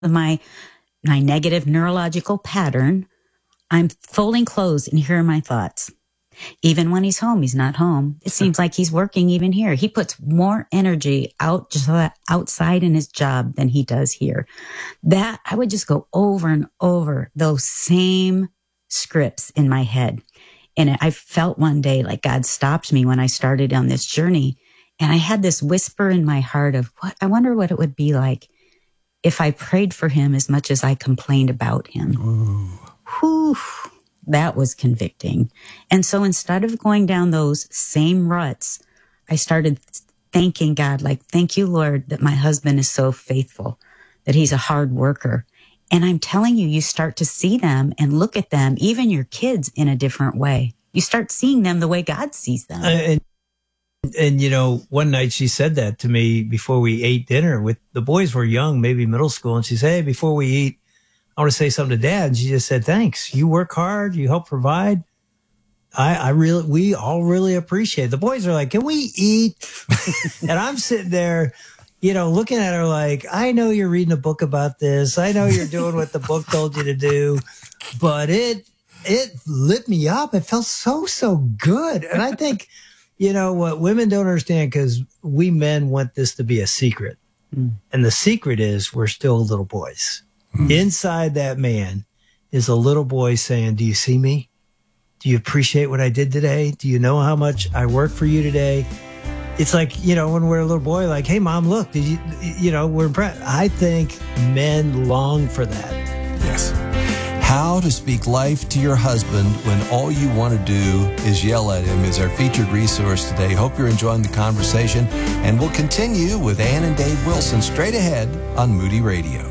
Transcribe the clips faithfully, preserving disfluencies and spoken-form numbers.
my my negative neurological pattern, I'm folding clothes and here are my thoughts. Even when he's home, he's not home. It seems like he's working even here. He puts more energy out just outside in his job than he does here. That I would just go over and over those same scripts in my head. And I felt one day like God stopped me when I started on this journey. And I had this whisper in my heart of, what? I wonder what it would be like if I prayed for him as much as I complained about him. Ooh. Whew. That was convicting. And so instead of going down those same ruts, I started thanking God, like, thank you, Lord, that my husband is so faithful, that he's a hard worker. And I'm telling you, you start to see them and look at them, even your kids, in a different way. You start seeing them the way God sees them. And, and you know, one night she said that to me before we ate dinner. With the boys were young, maybe middle school. And she said, hey, before we eat, I want to say something to Dad. And she just said, thanks. You work hard. You help provide. I, I really, we all really appreciate it. The boys are like, can we eat? And I'm sitting there, you know, looking at her like, I know you're reading a book about this. I know you're doing what the book told you to do, but it, it lit me up. It felt so, so good. And I think, you know, what women don't understand, because we men want this to be a secret. Mm. And the secret is we're still little boys. Mm. Inside that man is a little boy saying, do you see me? Do you appreciate what I did today? Do you know how much I worked for you today? It's like, you know, when we're a little boy, like, hey, Mom, look, did you, you know, we're impressed. I think men long for that. Yes. How to speak life to your husband when all you want to do is yell at him is our featured resource today. Hope you're enjoying the conversation, and we'll continue with Ann and Dave Wilson straight ahead on Moody Radio.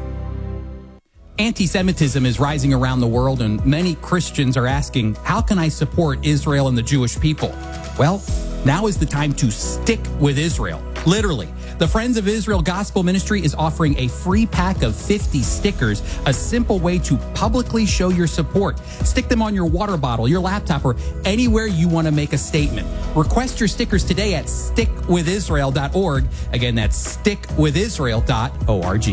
Anti-Semitism is rising around the world, and many Christians are asking, how can I support Israel and the Jewish people? Well, now is the time to stick with Israel. Literally. The Friends of Israel Gospel Ministry is offering a free pack of fifty stickers, a simple way to publicly show your support. Stick them on your water bottle, your laptop, or anywhere you want to make a statement. Request your stickers today at stick with israel dot org. Again, that's stick with israel dot org.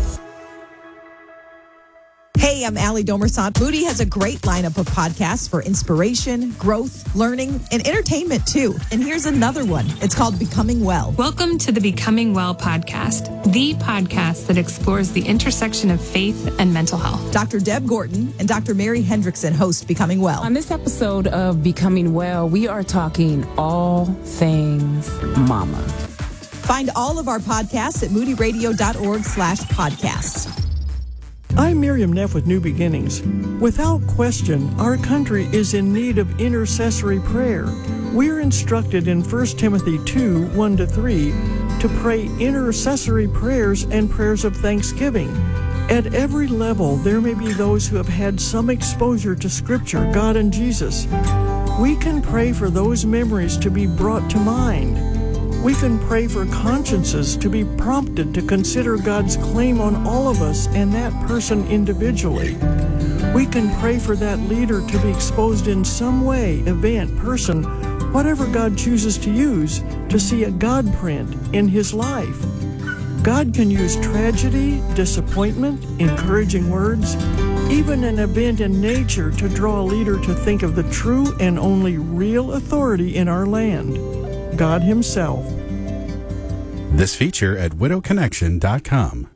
Hey, I'm Allie Domersant. Moody has a great lineup of podcasts for inspiration, growth, learning, and entertainment, too. And here's another one. It's called Becoming Well. Welcome to the Becoming Well podcast, the podcast that explores the intersection of faith and mental health. Doctor Deb Gordon and Doctor Mary Hendrickson host Becoming Well. On this episode of Becoming Well, we are talking all things mama. Find all of our podcasts at moody radio dot org slash podcasts. I'm Miriam Neff with New Beginnings. Without question, our country is in need of intercessory prayer. We're instructed in First Timothy two, one to three, to pray intercessory prayers and prayers of thanksgiving. At every level, there may be those who have had some exposure to Scripture, God, and Jesus. We can pray for those memories to be brought to mind. We can pray for consciences to be prompted to consider God's claim on all of us and that person individually. We can pray for that leader to be exposed in some way, event, person, whatever God chooses to use, to see a God print in his life. God can use tragedy, disappointment, encouraging words, even an event in nature to draw a leader to think of the true and only real authority in our land, God himself. This feature at widow connection dot com.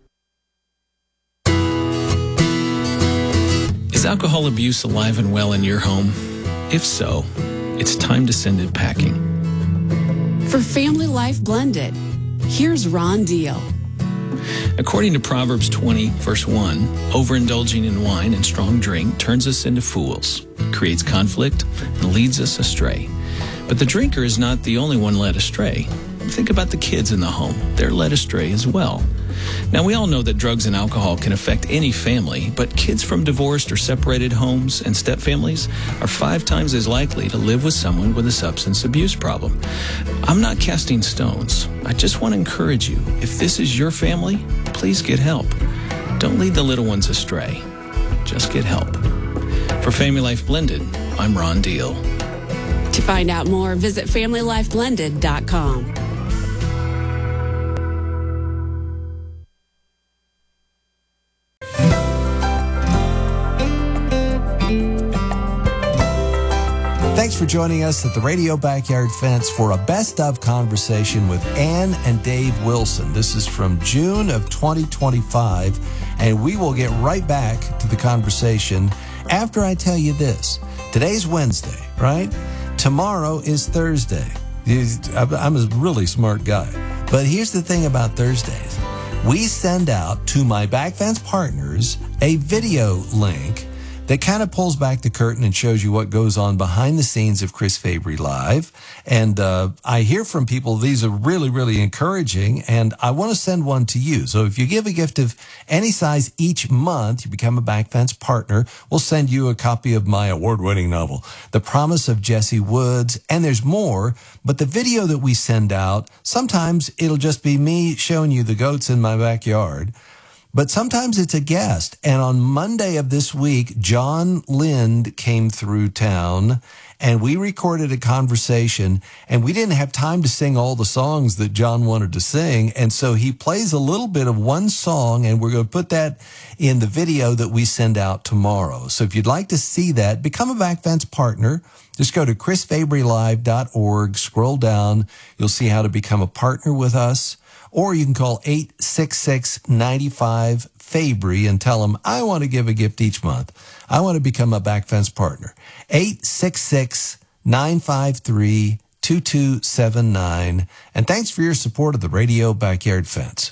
Is alcohol abuse alive and well in your home? If so, it's time to send it packing. For Family Life Blended, here's Ron Deal. According to Proverbs twenty, verse one, overindulging in wine and strong drink turns us into fools, creates conflict, and leads us astray. But the drinker is not the only one led astray. Think about the kids in the home. They're led astray as well. Now, we all know that drugs and alcohol can affect any family, but kids from divorced or separated homes and stepfamilies are five times as likely to live with someone with a substance abuse problem. I'm not casting stones. I just want to encourage you. If this is your family, please get help. Don't lead the little ones astray. Just get help. For Family Life Blended, I'm Ron Deal. To find out more, visit family life blended dot com. thanks for joining us at the Radio Backyard Fence for a best of conversation with Ann and Dave Wilson. This is from June of twenty twenty-five, and we will get right back to the conversation after I tell you this. Today's Wednesday, right? Tomorrow is Thursday. I'm a really smart guy. But here's the thing about Thursdays. We send out to my back fence partners a video link that kind of pulls back the curtain and shows you what goes on behind the scenes of Chris Fabry Live. And uh, I hear from people, these are really, really encouraging, and I want to send one to you. So if you give a gift of any size each month, you become a back fence partner, we'll send you a copy of my award-winning novel, The Promise of Jesse Woods, and there's more. But the video that we send out, sometimes it'll just be me showing you the goats in my backyard. But sometimes it's a guest. And on Monday of this week, John Lind came through town and we recorded a conversation, and we didn't have time to sing all the songs that John wanted to sing. And so he plays a little bit of one song, and we're going to put that in the video that we send out tomorrow. So if you'd like to see that, become a back fence partner. Just go to chris fabry live dot org, scroll down. You'll see how to become a partner with us. Or you can call eight six six, nine five, Fabry and tell them, I want to give a gift each month. I want to become a back fence partner. eight six six, nine five three, two two seven nine. And thanks for your support of the Radio Backyard Fence.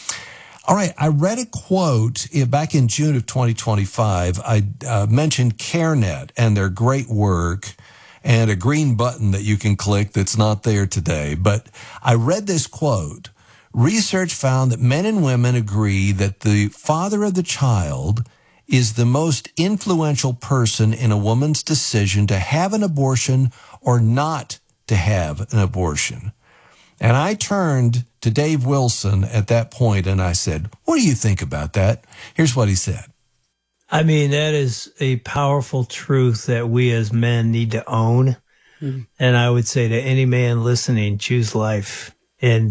All right, I read a quote back in June of twenty twenty-five. I uh, mentioned CareNet and their great work and a green button that you can click that's not there today. But I read this quote. Research found that men and women agree that the father of the child is the most influential person in a woman's decision to have an abortion or not to have an abortion. And I turned to Dave Wilson at that point and I said, what do you think about that? Here's what he said. I mean, that is a powerful truth that we as men need to own. Mm-hmm. And I would say to any man listening, choose life. And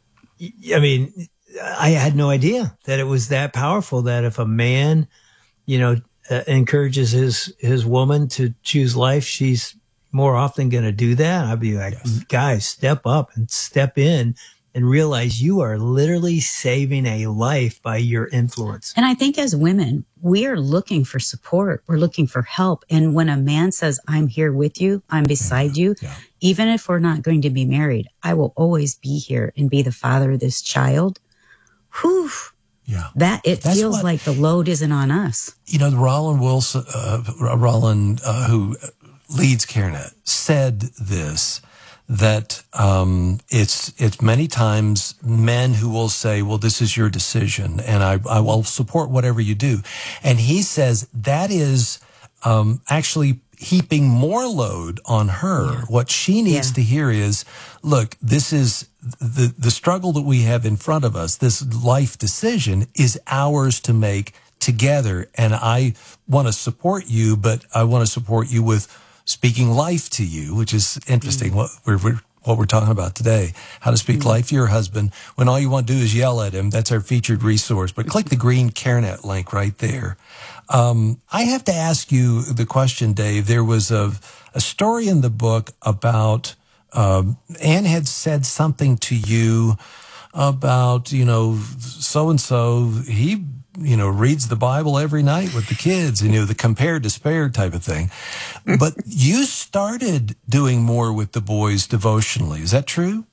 I mean, I had no idea that it was that powerful, that if a man, you know, uh, encourages his, his woman to choose life, she's more often going to do that. I'd be like, yes. Guys, step up and step in and realize you are literally saving a life by your influence. And I think as women, we are looking for support. We're looking for help. And when a man says, I'm here with you, I'm beside yeah. you, yeah. even if we're not going to be married, I will always be here and be the father of this child. Whew. Yeah. That it That's feels what, like the load isn't on us. You know, Roland Wilson, uh, Roland, uh, who leads CareNet, said this, that um, it's it's many times men who will say, well, this is your decision, and I, I will support whatever you do. And he says that is um, actually heaping more load on her. Yeah. What she needs yeah. to hear is, look, this is the, the struggle that we have in front of us. This life decision is ours to make together. And I want to support you, but I want to support you with speaking life to you, which is interesting. Mm-hmm. What we're, we're what we're talking about today, how to speak mm-hmm. life to your husband when all you want to do is yell at him. That's our featured resource. But click the green CareNet link right there. Um, I have to ask you the question, Dave. There was a, a story in the book about um, Ann had said something to you about, you know, so-and-so, he, you know, reads the Bible every night with the kids, and, you know, the compare despair type of thing. But you started doing more with the boys devotionally. Is that true?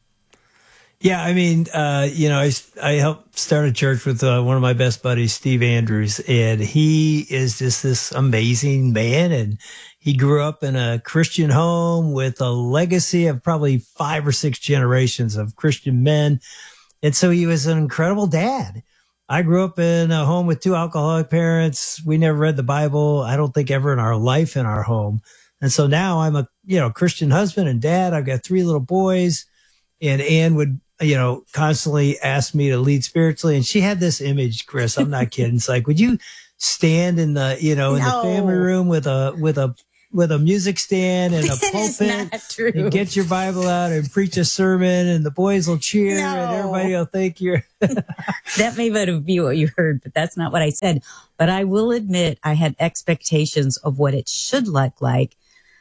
Yeah, I mean, uh, you know, I, I helped start a church with uh, one of my best buddies, Steve Andrews, and he is just this amazing man. And he grew up in a Christian home with a legacy of probably five or six generations of Christian men. And so he was an incredible dad. I grew up in a home with two alcoholic parents. We never read the Bible, I don't think ever in our life in our home. And so now I'm a, you know, Christian husband and dad. I've got three little boys, and Ann would, you know, constantly ask me to lead spiritually. And she had this image, Chris, I'm not kidding. It's like, would you stand in the, you know, in no. the family room with a, with a, with a music stand and a pulpit and get your Bible out and preach a sermon, and the boys will cheer no. and everybody will think you're. That may be what you heard, but that's not what I said. But I will admit I had expectations of what it should look like.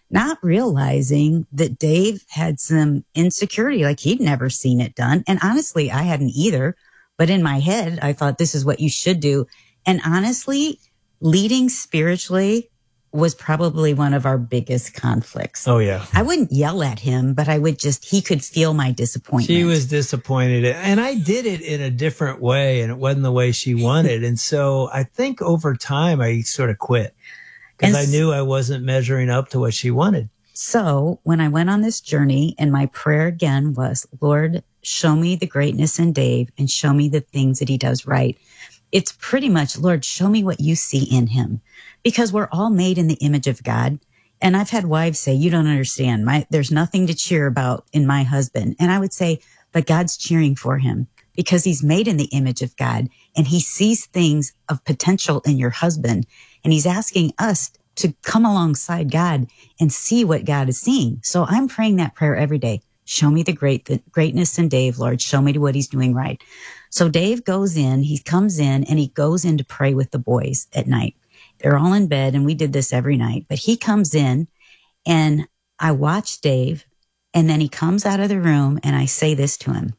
not realizing that Dave had some insecurity, like he'd never seen it done. And honestly, I hadn't either. But in my head, I thought this is what you should do. And honestly, leading spiritually was probably one of our biggest conflicts. Oh, yeah. I wouldn't yell at him, but I would just, he could feel my disappointment. She was disappointed. And I did it in a different way, and it wasn't the way she wanted. And so I think over time, I sort of quit because I knew I wasn't measuring up to what she wanted. So when I went on this journey, and my prayer again was, Lord, show me the greatness in Dave and show me the things that he does right. It's pretty much, Lord, show me what you see in him, because we're all made in the image of God. And I've had wives say, you don't understand. My, there's nothing to cheer about in my husband. And I would say, but God's cheering for him because he's made in the image of God, and he sees things of potential in your husband. And he's asking us to come alongside God and see what God is seeing. So I'm praying that prayer every day. Show me the great, the greatness in Dave, Lord. Show me what he's doing right. So Dave goes in, he comes in and he goes in to pray with the boys at night. They're all in bed, and we did this every night, but he comes in and I watch Dave, and then he comes out of the room and I say this to him,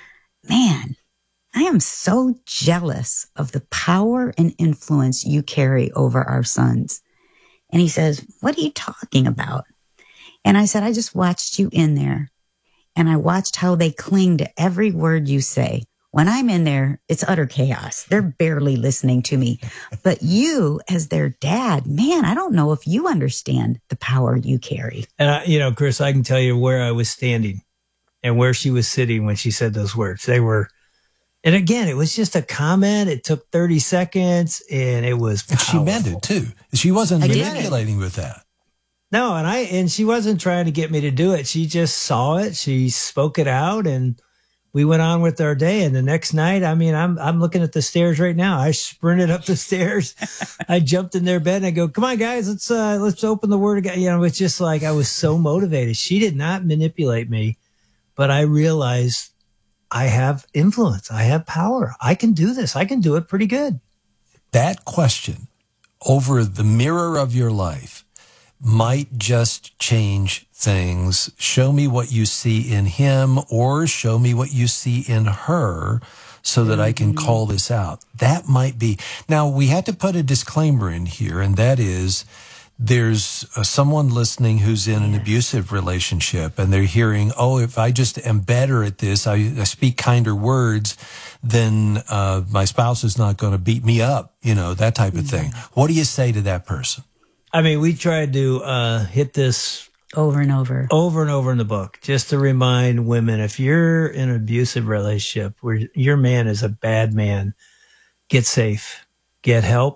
man, I am so jealous of the power and influence you carry over our sons. And he says, what are you talking about? And I said, I just watched you in there, and I watched how they cling to every word you say. When I'm in there, it's utter chaos. They're barely listening to me. But you, as their dad, man, I don't know if you understand the power you carry. And, I, you know, Chris, I can tell you where I was standing and where she was sitting when she said those words. They were, and again, it was just a comment. It took thirty seconds, and it was powerful. And she meant it, too. She wasn't manipulating with that. No, and I and she wasn't trying to get me to do it. She just saw it. She spoke it out, and we went on with our day. And the next night, I mean, I'm I'm looking at the stairs right now. I sprinted up the stairs. I jumped in their bed and I go, "Come on, guys, let's uh, let's open the Word of God." You know, it's just like I was so motivated. She did not manipulate me, but I realized I have influence. I have power. I can do this. I can do it pretty good. That question over the mirror of your life might just change things. Show me what you see in him, or show me what you see in her, so that I can call this out. That might be. Now, we had to put a disclaimer in here, and that is there's uh, someone listening who's in an abusive relationship, and they're hearing, oh, if I just am better at this, I, I speak kinder words, then uh, my spouse is not going to beat me up, you know, that type of thing. What do you say to that person? I mean, we tried to uh, hit this over and over, over and over in the book, just to remind women, if you're in an abusive relationship where your man is a bad man, get safe, get help.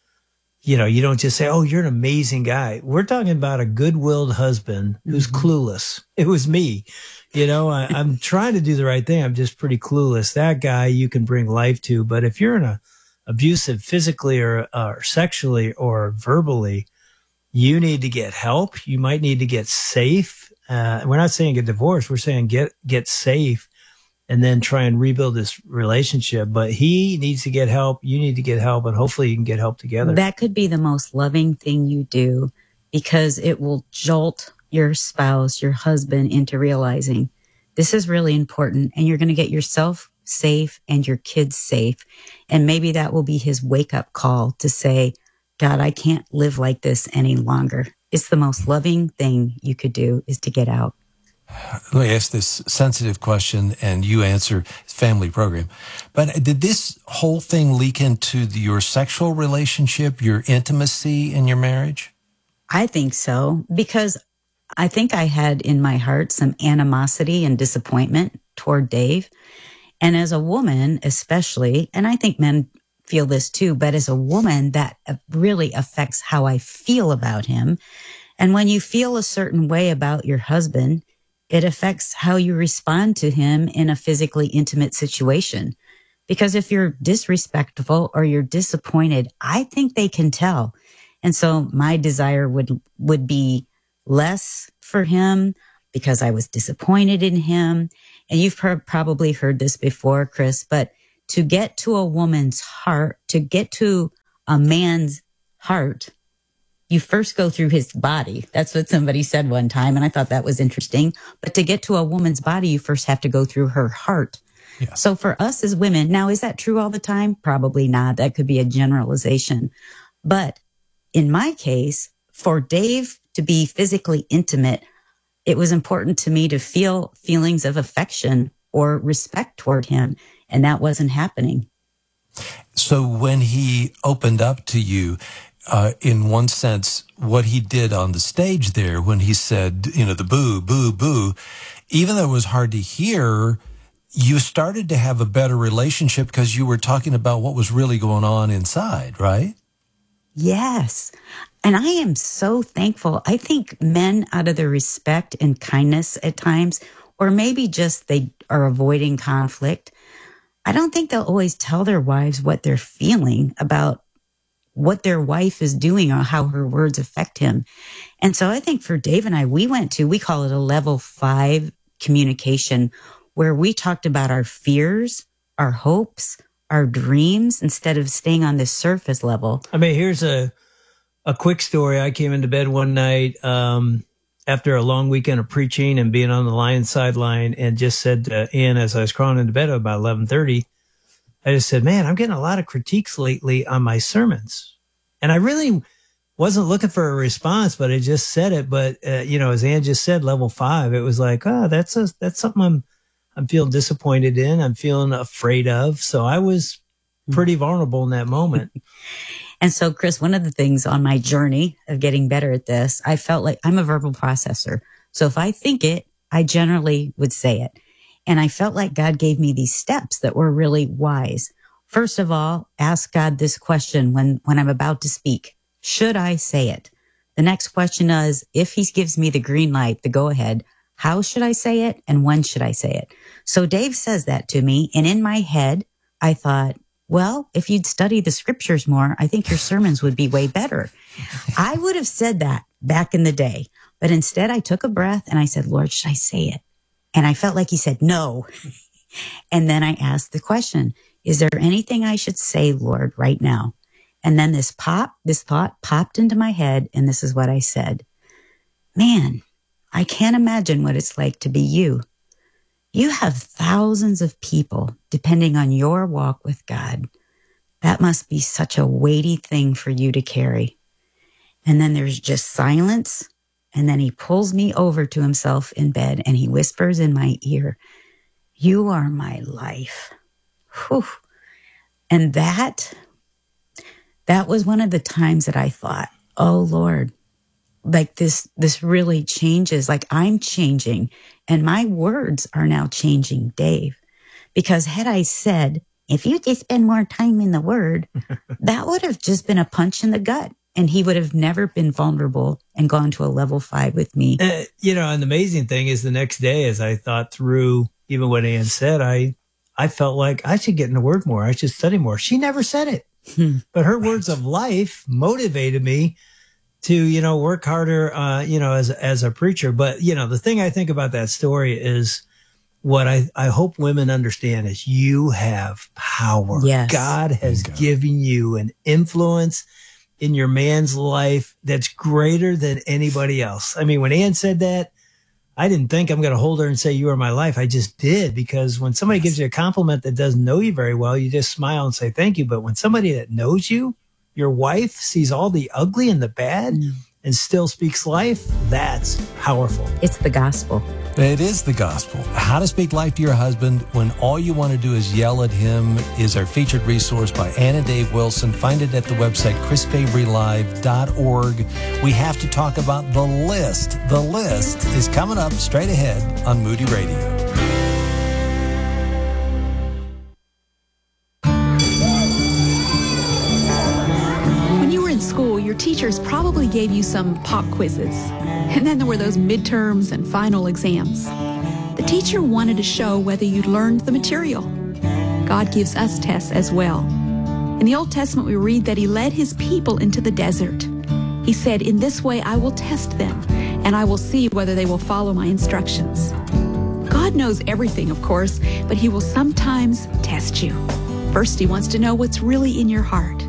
You know, you don't just say, oh, you're an amazing guy. We're talking about a good-willed husband who's mm-hmm. clueless. It was me. You know, I, I'm trying to do the right thing. I'm just pretty clueless. That guy you can bring life to. But if you're in a abusive physically or, or sexually or verbally, you need to get help. You might need to get safe. Uh, we're not saying get divorced. We're saying get get safe and then try and rebuild this relationship. But he needs to get help. You need to get help. And hopefully you can get help together. That could be the most loving thing you do, because it will jolt your spouse, your husband, into realizing this is really important. And you're going to get yourself safe and your kids safe. And maybe that will be his wake-up call to say, God, I can't live like this any longer. It's the most loving thing you could do, is to get out. Let me ask this sensitive question, and you answer. Family program. But did this whole thing leak into the, your sexual relationship, your intimacy in your marriage? I think so, because I think I had in my heart some animosity and disappointment toward Dave. And as a woman, especially, and I think men feel this too, but as a woman, that really affects how I feel about him. And when you feel a certain way about your husband, it affects how you respond to him in a physically intimate situation. Because if you're disrespectful or you're disappointed, I think they can tell. And so my desire would, would be less for him because I was disappointed in him. And you've probably heard this before, Chris, but to get to a woman's heart, to get to a man's heart, you first go through his body. That's what somebody said one time, and I thought that was interesting. But to get to a woman's body, you first have to go through her heart. Yeah. So for us as women, now, is that true all the time? Probably not. That could be a generalization. But in my case, for Dave to be physically intimate, it was important to me to feel feelings of affection or respect toward him, and that wasn't happening. So when he opened up to you, uh, in one sense, what he did on the stage there when he said, you know, the boo, boo, boo, even though it was hard to hear, you started to have a better relationship because you were talking about what was really going on inside, right? Yes. And I am so thankful. I think men, out of their respect and kindness at times, or maybe just they are avoiding conflict, I don't think they'll always tell their wives what they're feeling about what their wife is doing or how her words affect him. And so I think for Dave and I, we went to, we call it a level five communication, where we talked about our fears, our hopes, our dreams, instead of staying on this surface level. I mean, here's a a quick story. I came into bed one night um, after a long weekend of preaching and being on the Lions sideline, and just said to Ann, as I was crawling into bed at about eleven thirty, I just said, man, I'm getting a lot of critiques lately on my sermons. And I really wasn't looking for a response, but I just said it. But, uh, you know, as Ann just said, level five, it was like, oh, that's a, that's something I'm, I'm feeling disappointed in. I'm feeling afraid of. So I was pretty vulnerable in that moment. And so, Chris, one of the things on my journey of getting better at this, I felt like I'm a verbal processor. So if I think it, I generally would say it. And I felt like God gave me these steps that were really wise. First of all, ask God this question when, when I'm about to speak. Should I say it? The next question is, if he gives me the green light, the go ahead, how should I say it? And when should I say it? So Dave says that to me. And in my head, I thought, well, if you'd study the scriptures more, I think your sermons would be way better. I would have said that back in the day. But instead, I took a breath and I said, Lord, should I say it? And I felt like he said, no. And then I asked the question, is there anything I should say, Lord, right now? And then this pop, this thought popped into my head. And this is what I said. Man, I can't imagine what it's like to be you. You have thousands of people depending on your walk with God. That must be such a weighty thing for you to carry. And then there's just silence. And then he pulls me over to himself in bed and he whispers in my ear, you are my life. Whew. And that, that was one of the times that I thought, oh Lord, like this, this really changes. Like I'm changing and my words are now changing, Dave, because had I said, if you just spend more time in the word, that would have just been a punch in the gut. And he would have never been vulnerable and gone to a level five with me. Uh, you know, and the amazing thing is the next day, as I thought through even what Ann said, I, I felt like I should get in the word more. I should study more. She never said it, hmm. but her words of life motivated me to, you know, work harder, uh, you know, as, as a preacher. But, you know, the thing I think about that story is what I, I hope women understand is you have power. Yes. God has given you an influence in your man's life that's greater than anybody else. I mean, when Ann said that, I didn't think I'm going to hold her and say, you are my life. I just did, because when somebody gives you a compliment that doesn't know you very well, you just smile and say thank you. But when somebody that knows you, your wife, sees all the ugly and the bad mm. and still speaks life, that's powerful. It's the gospel. It is the gospel. How to Speak Life to Your Husband When All You Want to Do Is Yell at Him is our featured resource by Ann and Dave Wilson. Find it at the website chris fabry live dot org. We have to talk about the list. The list is coming up straight ahead on Moody Radio. School, your teachers probably gave you some pop quizzes. And then there were those midterms and final exams. The teacher wanted to show whether you'd learned the material. God gives us tests as well. In the Old Testament, we read that he led his people into the desert. He said, in this way I will test them, and I will see whether they will follow my instructions. God knows everything, of course, but he will sometimes test you. First, he wants to know what's really in your heart.